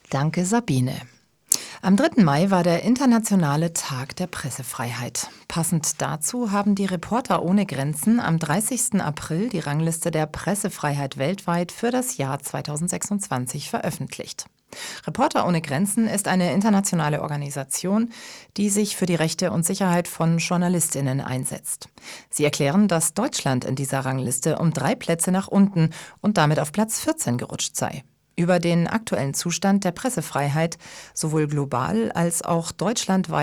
Danke, Sabine. Am 3. Mai war der internationale Tag der Pressefreiheit. Passend dazu haben die Reporter ohne Grenzen am 30. April die Rangliste der Pressefreiheit weltweit für das Jahr 2026 veröffentlicht. Reporter ohne Grenzen ist eine internationale Organisation, die sich für die Rechte und Sicherheit von JournalistInnen einsetzt. Sie erklären, dass Deutschland in dieser Rangliste um 3 Plätze nach unten und damit auf Platz 14 gerutscht sei. Über den aktuellen Zustand der Pressefreiheit, sowohl global als auch deutschlandweit,